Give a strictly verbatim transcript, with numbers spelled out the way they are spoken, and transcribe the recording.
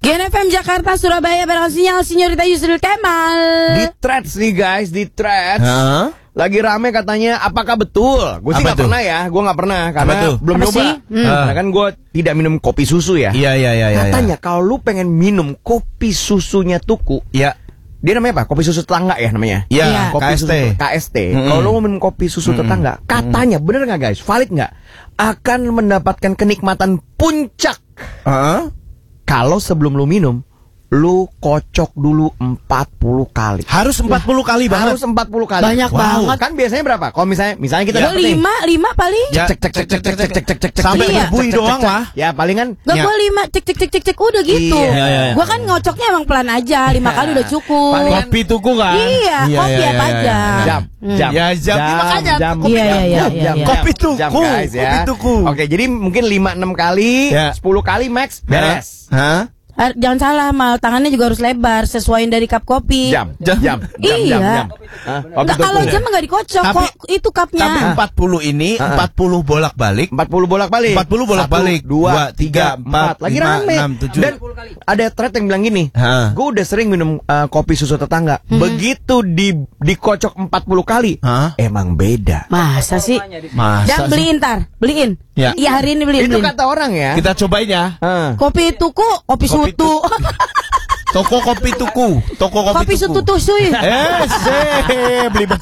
Gen F M Jakarta, Surabaya, bareng sinyal Sinyorita Yusril Kemal. Di threads nih guys, di threads Huh? lagi rame katanya, apakah betul? Gue sih Apa nggak tuh? pernah ya, gue nggak pernah karena tuh? belum Apa nyoba. sih? Hmm. Karena kan gue tidak minum kopi susu ya. Iya, iya, iya, iya. Katanya kalau lu pengen minum kopi susunya Tuku, Iya. dia namanya apa? Kopi susu tetangga ya namanya. Iya, Iya. Kopi K S T. susu K S T. Mm-mm. Kalau lu mau minum kopi susu Mm-mm. tetangga, katanya bener nggak guys? Valid nggak? Akan mendapatkan kenikmatan puncak Heeh. kalau sebelum lu minum, lu kocok dulu empat puluh kali. Harus empat puluh kali banget. Harus empat puluh kali. Banyak banget. Kan biasanya berapa? Kalau misalnya misalnya kita Gue dapet nih, lima, lima paling. Ya, cek cek cek cek cek cek cek cek cek Sampai Iya. berbuih doang lah. Ya palingan Gak, Ya. gue lima, cek cek cek cek cek udah gitu. Iya, iya, iya. Gue kan ngocoknya emang pelan aja, lima kali udah cukup. Paling- Kopi Tuku kan? Iya, kopi apa aja. jam Hmm. jam Ya, jam. Iya, makanya jam kopi Iya, jam, iya, iya, jam, iya, jam, iya. jam, Kopi Tuku, jam, guys, ya. kopi Tuku. Oke, jadi mungkin lima enam kali, Ya. sepuluh kali max beres. Hah? Ah, jangan salah, mal tangannya juga harus lebar, sesuaiin dari cup kopi. Jam, Jam. jam, jam, Iya. jam, jam. Hah? Oh, Enggak, betul, kalau betul. jam nggak dikocok, Tapi- kok itu cupnya. Tapi empat puluh ini, Ah. empat puluh bolak-balik. empat puluh bolak-balik. empat puluh bolak-balik. Satu, dua, Dua, tiga, tiga, empat. empat, Lagi lima, rame. enam, tujuh. Dan ada thread yang bilang gini, Hah. gue udah sering minum uh, kopi susu tetangga. Begitu di dikocok empat puluh kali, Hah? emang beda. Masa sih? Masa Dan sih? beliin ntar, beliin. Ya. Iya, hari ini beliin. Itu beliin. kata orang ya. Kita cobain ya. Hah. Kopi Tuku, kopi Kopi sutu. Toko Kopi Tuku. Toko Kopi, Kopi Tuku. sutu tusuy. Eh, seh, beli